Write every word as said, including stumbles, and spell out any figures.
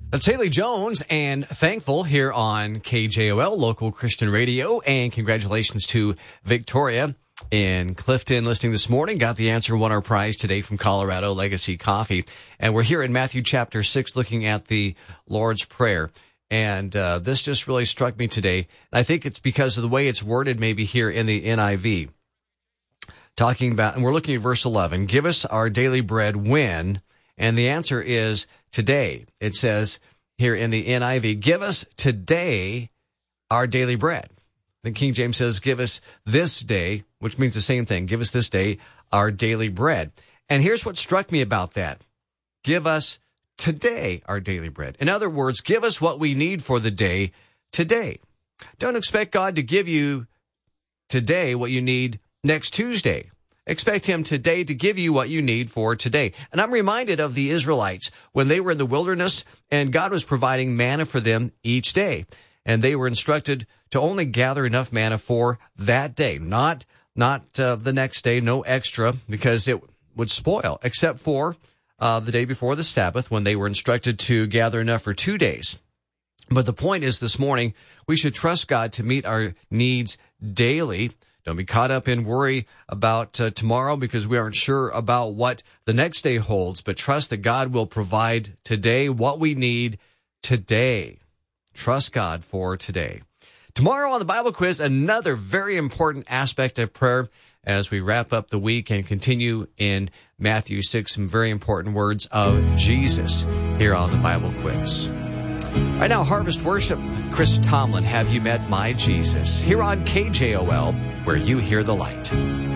That's Haley Jones and Thankful here on K J O L, local Christian radio. And congratulations to Victoria in Clifton listening this morning. Got the answer, won our prize today from Colorado Legacy Coffee. And we're here in Matthew chapter six looking at the Lord's Prayer. And uh, this just really struck me today. And I think it's because of the way it's worded maybe here in the N I V. Talking about, and we're looking at verse eleven, give us our daily bread when, and the answer is today. It says here in the N I V, give us today our daily bread. The King James says, give us this day, which means the same thing. Give us this day our daily bread. And here's what struck me about that. Give us today our daily bread. In other words, give us what we need for the day today. Don't expect God to give you today what you need next Tuesday. Expect him today to give you what you need for today. And I'm reminded of the Israelites when they were in the wilderness and God was providing manna for them each day. And they were instructed to only gather enough manna for that day, not not uh, the next day, no extra, because it would spoil, except for uh, the day before the Sabbath when they were instructed to gather enough for two days. But the point is this morning, we should trust God to meet our needs daily. Don't be caught up in worry about uh, tomorrow because we aren't sure about what the next day holds, but trust that God will provide today what we need today. Trust God for today. Tomorrow on the Bible Quiz, another very important aspect of prayer as we wrap up the week and continue in Matthew six, some very important words of Jesus here on the Bible Quiz. Right now, Harvest Worship, Chris Tomlin, Have You Met My Jesus? Here on K J O L, where you hear the light.